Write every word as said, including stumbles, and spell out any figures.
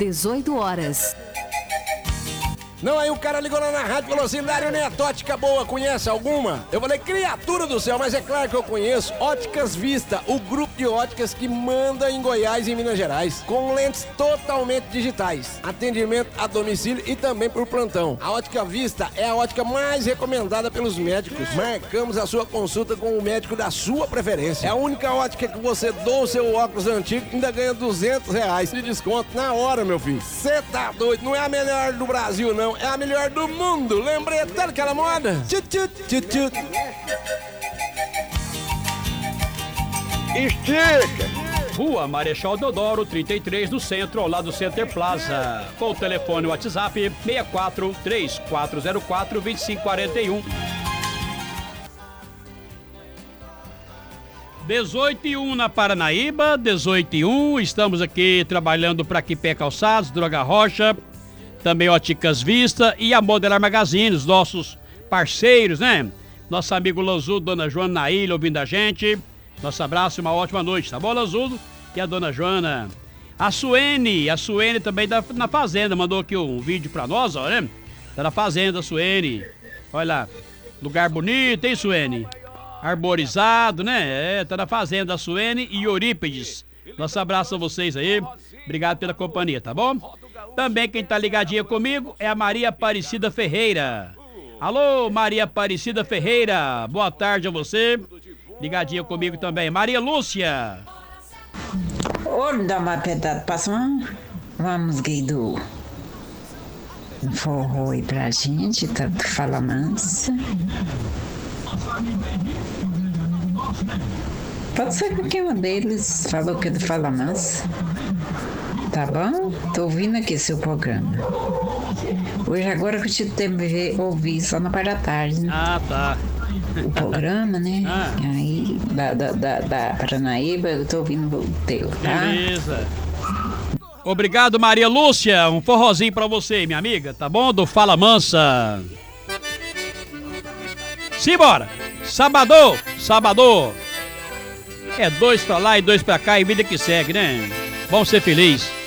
dezoito horas. Não, aí o cara ligou lá na rádio e falou assim, Dário Neto, ótica boa, conhece alguma? Eu falei, criatura do céu, mas é claro que eu conheço. Óticas Vista, o grupo de óticas que manda em Goiás e Minas Gerais, com lentes totalmente digitais, atendimento a domicílio e também por plantão. A Ótica Vista é a ótica mais recomendada pelos médicos. Marcamos a sua consulta com o médico da sua preferência. É a única ótica que você doa o seu óculos antigo e ainda ganha duzentos reais de desconto na hora, meu filho. Você tá doido, não é a melhor do Brasil, não. É a melhor do mundo. Lembrei até daquela moda. Tchut, tchut, tchut, tchut. Estica! Rua Marechal Deodoro, trinta e três, do centro, ao lado do Center Plaza. Com o telefone WhatsApp seis quatro três quatro zero quatro dois cinco quatro um. dezoito e um na Paranaíba, dezoito e um. Estamos aqui trabalhando para Quipé Calçados, Droga Rocha, também Óticas Vista e a Modelar Magazine, os nossos parceiros, né? Nosso amigo Lanzudo, Dona Joana na ilha, ouvindo a gente. Nosso abraço e uma ótima noite, tá bom, Lanzudo? E a Dona Joana. A Suene, a Suene também tá na fazenda, mandou aqui um vídeo pra nós, ó, né? Tá na fazenda, Suene. Olha lá, lugar bonito, hein, Suene? Arborizado, né? É, tá na fazenda, a Suene e Eurípides. Nosso abraço a vocês aí. Obrigado pela companhia, tá bom? Também quem tá ligadinha comigo é a Maria Aparecida Ferreira. Alô, Maria Aparecida Ferreira. Boa tarde a você. Ligadinha comigo também. Maria Lúcia. Oi, dá uma pedrada, passa uma... Vamos, Guido. Um forró aí pra gente, tá? Fala mansa. Pode ser qualquer um deles. Falou que é do Fala Mansa. Tá bom? Tô ouvindo aqui seu programa. Hoje agora que eu te tenho que ver, ouvir só na parte da tarde, né? Ah, tá. O programa, né? Ah. Aí, da, da, da, da Paranaíba, eu tô ouvindo o teu, tá? Beleza. Obrigado, Maria Lúcia. Um forrozinho pra você, minha amiga, tá bom? Do Fala Mansa. Simbora! Sabadão! Sabadão! É dois pra lá e dois pra cá e vida que segue, né? Vamos ser felizes.